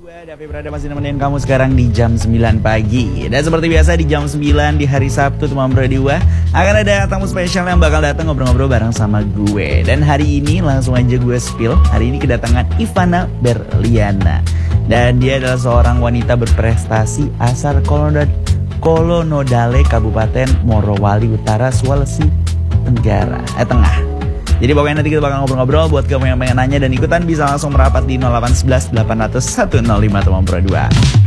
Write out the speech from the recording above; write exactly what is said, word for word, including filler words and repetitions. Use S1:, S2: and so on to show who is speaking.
S1: Gue Davi Berada masih nemenin kamu sekarang di jam sembilan pagi. Dan seperti biasa di jam sembilan di hari Sabtu teman berdua akan ada tamu spesial yang bakal datang ngobrol-ngobrol bareng sama gue. Dan hari ini langsung aja gue spill. Hari ini kedatangan Ivana Berliana. Dan dia adalah seorang wanita berprestasi asal Kolonodale, Kabupaten Morowali Utara, Sulawesi Tenggara, eh Tengah. Jadi pokoknya nanti kita bakal ngobrol-ngobrol. Buat kamu yang pengen nanya dan ikutan bisa langsung merapat di nol delapan satu satu delapan nol satu nol lima teman berdua.